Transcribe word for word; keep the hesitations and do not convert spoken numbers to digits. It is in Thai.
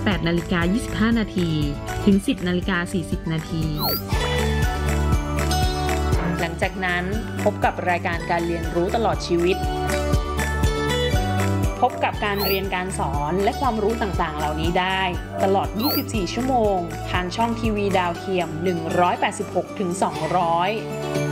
แปดนาฬิกายี่สิบห้านาทีถึง สิบนาฬิกาสี่สิบนาทีหลังจากนั้นพบกับรายการการเรียนรู้ตลอดชีวิตพบกับการเรียนการสอนและความรู้ต่างๆเหล่านี้ได้ตลอดยี่สิบสี่ชั่วโมงทางช่องทีวีดาวเทียมหนึ่งร้อยแปดสิบหกถึงสองร้อย